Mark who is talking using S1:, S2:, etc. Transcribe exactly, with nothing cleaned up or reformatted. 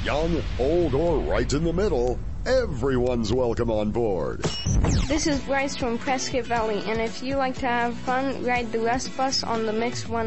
S1: Young, old, or right in the middle, everyone's welcome on board.
S2: This is Bryce from Prescott Valley, and if you like to have fun, ride the Rest Bus on the Mix one